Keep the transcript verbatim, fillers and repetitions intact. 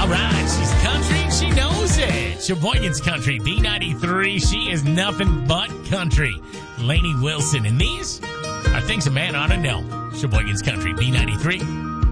All right, she's country and she knows it. Sheboygan's Country, B ninety-three. She is nothing but country. Lainey Wilson. And these are things a man ought to know. Sheboygan's Country, B ninety-three.